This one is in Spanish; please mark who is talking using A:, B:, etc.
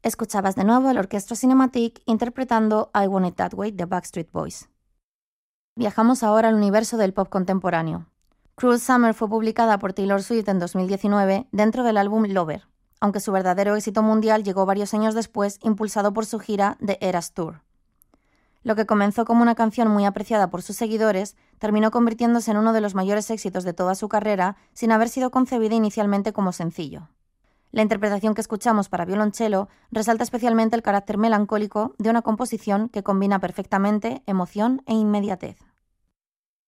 A: Escuchabas de nuevo al Orchestra Cinematique interpretando I Want It That Way de Backstreet Boys. Viajamos ahora al universo del pop contemporáneo. Cruel Summer fue publicada por Taylor Swift en 2019 dentro del álbum Lover, aunque su verdadero éxito mundial llegó varios años después, impulsado por su gira The Eras Tour. Lo que comenzó como una canción muy apreciada por sus seguidores, terminó convirtiéndose en uno de los mayores éxitos de toda su carrera sin haber sido concebida inicialmente como sencillo. La interpretación que escuchamos para violonchelo resalta especialmente el carácter melancólico de una composición que combina perfectamente emoción e inmediatez.